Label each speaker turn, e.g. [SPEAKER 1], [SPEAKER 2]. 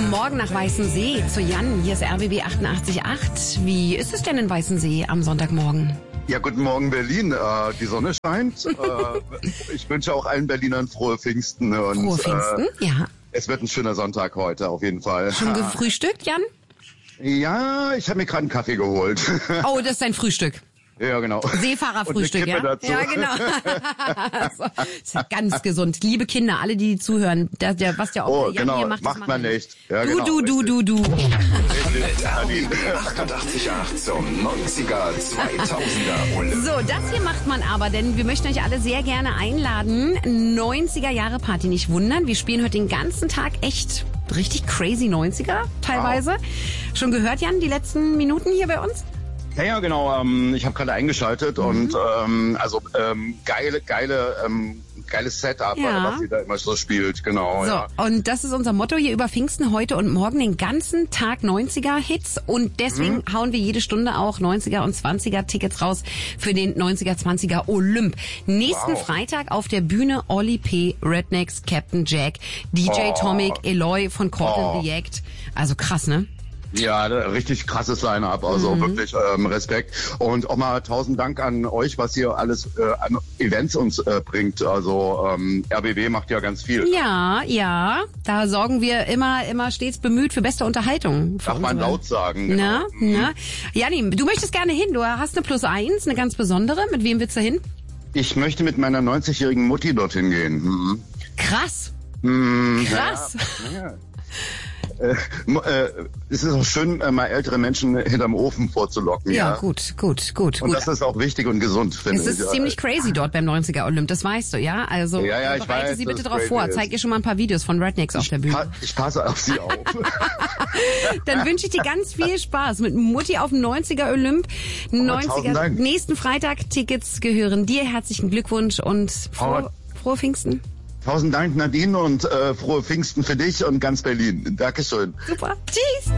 [SPEAKER 1] Morgen nach Weißensee zu Jan. Hier ist RBB 88.8. Wie ist es denn in Weißensee am Sonntagmorgen?
[SPEAKER 2] Ja, guten Morgen Berlin. Die Sonne scheint. Ich wünsche auch allen Berlinern frohe Pfingsten. Und,
[SPEAKER 1] Frohe Pfingsten, ja.
[SPEAKER 2] Es wird ein schöner Sonntag heute, auf jeden Fall.
[SPEAKER 1] Schon gefrühstückt, Jan?
[SPEAKER 2] Ja, ich habe mir gerade einen Kaffee geholt.
[SPEAKER 1] Oh, das ist dein Frühstück.
[SPEAKER 2] Ja, genau.
[SPEAKER 1] Seefahrerfrühstück, ja?
[SPEAKER 2] Dazu.
[SPEAKER 1] Ja, genau. So, ist ja ganz gesund. Liebe Kinder, alle, die zuhören, was der Onkel Jan
[SPEAKER 2] genau.
[SPEAKER 1] hier macht,
[SPEAKER 2] macht man nicht. Ja,
[SPEAKER 1] du,
[SPEAKER 2] genau.
[SPEAKER 1] du.
[SPEAKER 3] Mit RBB 88.8 zum 90er, 2000er Olymp.
[SPEAKER 1] So, das hier macht man aber, denn wir möchten euch alle sehr gerne einladen. 90er-Jahre-Party, nicht wundern. Wir spielen heute den ganzen Tag echt richtig crazy 90er teilweise. Wow. Schon gehört, Jan, die letzten Minuten hier bei uns?
[SPEAKER 2] Ja, genau. Ich habe gerade eingeschaltet und geiles Setup, was sie da immer so spielt. Genau.
[SPEAKER 1] So,
[SPEAKER 2] ja.
[SPEAKER 1] Und das ist unser Motto hier über Pfingsten heute und morgen den ganzen Tag 90er-Hits und deswegen hauen wir jede Stunde auch 90er und 20er Tickets raus für den 90er, 20er Olymp. Nächsten Freitag auf der Bühne Olli P., Rednecks, Captain Jack, DJ Tomic, Eloy von Cortal the Act. Also krass, ne?
[SPEAKER 2] Ja, richtig krasses Line-Up, also wirklich Respekt. Und auch mal 1000 Dank an euch, was ihr alles an Events uns bringt. Also RBB macht ja ganz viel.
[SPEAKER 1] Ja, da sorgen wir immer stets bemüht für beste Unterhaltung.
[SPEAKER 2] Darf man laut sagen. Genau.
[SPEAKER 1] Na? Jani, du möchtest gerne hin, du hast eine +1, eine ganz besondere. Mit wem willst du hin?
[SPEAKER 2] Ich möchte mit meiner 90-jährigen Mutti dorthin gehen. Mhm.
[SPEAKER 1] Krass. Krass.
[SPEAKER 2] Ja. Es ist auch schön, mal ältere Menschen hinterm Ofen vorzulocken.
[SPEAKER 1] Ja, gut.
[SPEAKER 2] Und das ist auch wichtig und gesund, finde ich.
[SPEAKER 1] Es ist ziemlich crazy dort beim 90er Olymp, das weißt du, ja? Also
[SPEAKER 2] ich
[SPEAKER 1] bereite
[SPEAKER 2] weiß,
[SPEAKER 1] Sie bitte drauf vor. Zeig ihr schon mal ein paar Videos von Rednecks auf der Bühne.
[SPEAKER 2] Ich passe auf Sie auf.
[SPEAKER 1] Dann wünsche ich dir ganz viel Spaß mit Mutti auf dem 90er Olymp. 90er, nächsten Freitag. Tickets gehören dir. Herzlichen Glückwunsch und frohe Pfingsten.
[SPEAKER 2] 1000 Dank, Nadine, und frohe Pfingsten für dich und ganz Berlin. Dankeschön.
[SPEAKER 1] Super. Tschüss.